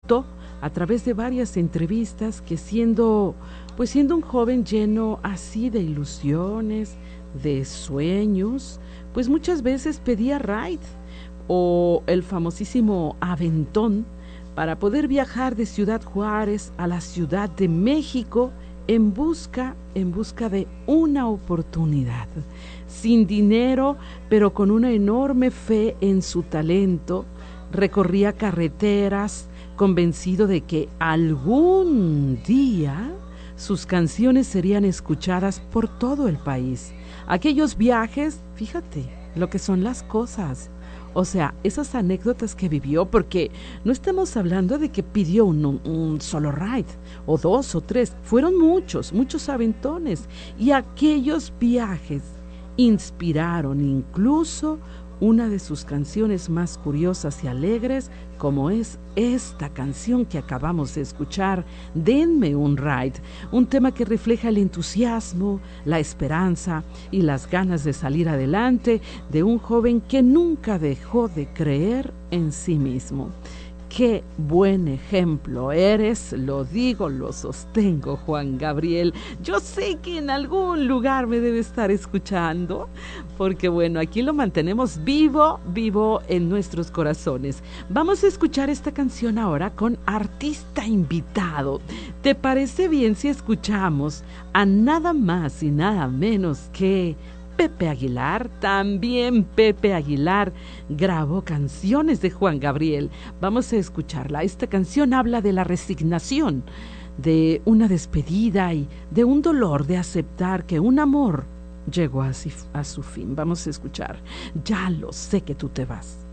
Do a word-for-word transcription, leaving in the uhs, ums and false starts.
contó a través de varias entrevistas que siendo, pues siendo un joven lleno así de ilusiones, de sueños, pues muchas veces pedía ride o el famosísimo aventón para poder viajar de Ciudad Juárez a la Ciudad de México en busca, en busca de una oportunidad. Sin dinero, pero con una enorme fe en su talento, recorría carreteras, convencido de que algún día sus canciones serían escuchadas por todo el país. Aquellos viajes, fíjate lo que son las cosas. O sea, esas anécdotas que vivió, porque no estamos hablando de que pidió un, un solo ride, o dos o tres, fueron muchos, muchos aventones. Y aquellos viajes inspiraron incluso una de sus canciones más curiosas y alegres, como es esta canción que acabamos de escuchar, Denme un Ride, un tema que refleja el entusiasmo, la esperanza y las ganas de salir adelante de un joven que nunca dejó de creer en sí mismo. Qué buen ejemplo eres, lo digo, lo sostengo, Juan Gabriel. Yo sé que en algún lugar me debe estar escuchando, porque bueno, aquí lo mantenemos vivo, vivo en nuestros corazones. Vamos a escuchar esta canción ahora con artista invitado. ¿Te parece bien si escuchamos a nada más y nada menos que Pepe Aguilar? También Pepe Aguilar grabó canciones de Juan Gabriel. Vamos a escucharla. Esta canción habla de la resignación, de una despedida y de un dolor de aceptar que un amor llegó a, a su fin. Vamos a escuchar Ya lo sé que tú te vas.